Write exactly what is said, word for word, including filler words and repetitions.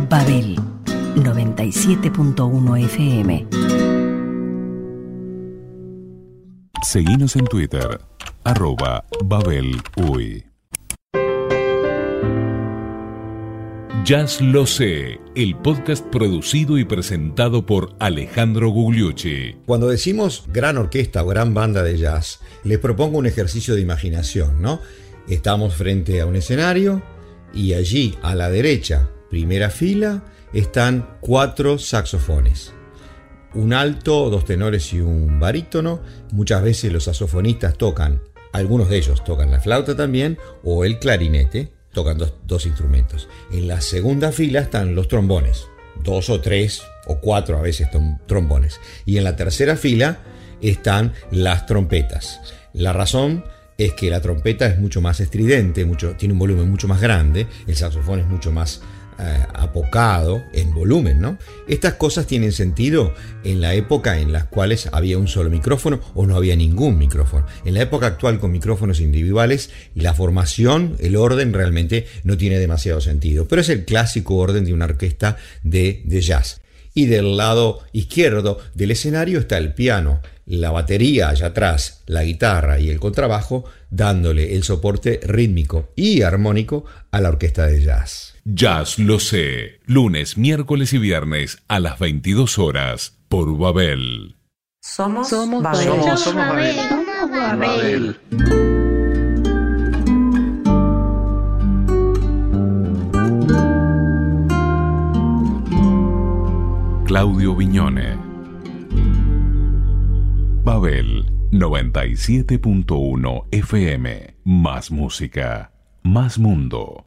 Babel noventa y siete punto uno F M. Seguinos en Twitter, arroba Babel Uy. Jazz Lo Sé, el podcast producido y presentado por Alejandro Gugliucci. Cuando decimos gran orquesta o gran banda de jazz, les propongo un ejercicio de imaginación, ¿no? Estamos frente a un escenario y allí a la derecha, primera fila, están cuatro saxofones. Un alto, dos tenores y un barítono. Muchas veces los saxofonistas tocan, algunos de ellos tocan la flauta también, o el clarinete, tocan dos, dos instrumentos. En la segunda fila están los trombones, dos o tres o cuatro a veces trombones. Y en la tercera fila están las trompetas. La razón es que la trompeta es mucho más estridente, mucho, tiene un volumen mucho más grande, el saxofón es mucho más eh, apocado en volumen, ¿no? Estas cosas tienen sentido en la época en las cuales había un solo micrófono o no había ningún micrófono. En la época actual, con micrófonos individuales, la formación, el orden realmente no tiene demasiado sentido, pero es el clásico orden de una orquesta de, de jazz. Y del lado izquierdo del escenario está el piano, la batería allá atrás, la guitarra y el contrabajo, dándole el soporte rítmico y armónico a la orquesta de jazz. Jazz Lo Sé, lunes, miércoles y viernes a las veintidós horas por Babel. Somos, Somos Babel. Somos, Somos Babel. Somos Babel. Babel. Claudio Viñone. Babel noventa y siete punto uno F M. Más música, más mundo.